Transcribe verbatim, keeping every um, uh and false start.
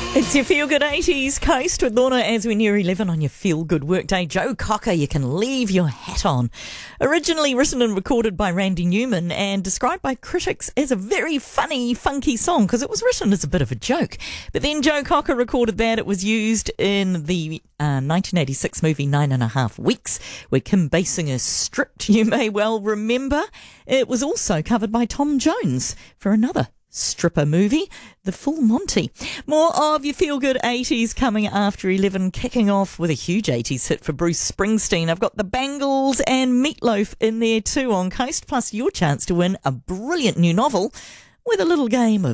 It's your Feel Good eighties Coast with Lorna as we near eleven on your Feel Good workday. Joe Cocker, you can leave your hat on. Originally written and recorded by Randy Newman and described by critics as a very funny, funky song because it was written as a bit of a joke. But then Joe Cocker recorded that. It was used in the uh, nineteen eighty-six movie Nine and a Half Weeks, where Kim Basinger stripped, you may well remember. It was also covered by Tom Jones for another stripper movie, The Full Monty. More of your Feel Good eighties coming after eleven, kicking off with a huge eighties hit for Bruce Springsteen. I've got the Bangles and Meatloaf in there too on Coast, plus your chance to win a brilliant new novel with a little game of